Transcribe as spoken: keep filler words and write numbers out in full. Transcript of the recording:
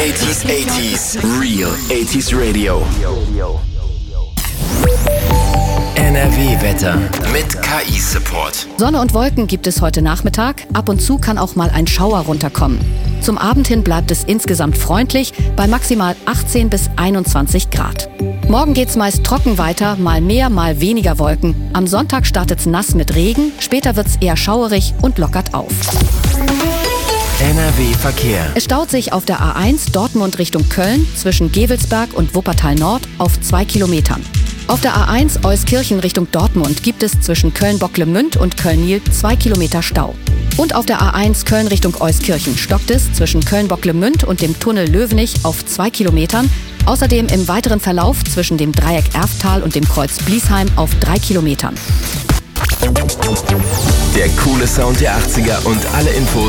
achtziger, achtziger, Real achtziger Radio. N R W-Wetter mit K I-Support. Sonne und Wolken gibt es heute Nachmittag. Ab und zu kann auch mal ein Schauer runterkommen. Zum Abend hin bleibt es insgesamt freundlich bei maximal achtzehn bis einundzwanzig Grad. Morgen geht's meist trocken weiter, mal mehr, mal weniger Wolken. Am Sonntag startet's nass mit Regen, später wird's eher schauerig und lockert auf. N R W-Verkehr. Es staut sich auf der A eins Dortmund Richtung Köln zwischen Gevelsberg und Wuppertal Nord auf zwei Kilometern. Auf der A eins Euskirchen Richtung Dortmund gibt es zwischen Köln-Bocklemünd und Köln-Niel zwei Kilometer Stau. Und auf der A eins Köln Richtung Euskirchen stockt es zwischen Köln-Bocklemünd und dem Tunnel Löwenich auf zwei Kilometern. Außerdem im weiteren Verlauf zwischen dem Dreieck Erftal und dem Kreuz Bliesheim auf drei Kilometern. Der coole Sound der achtziger und alle Infos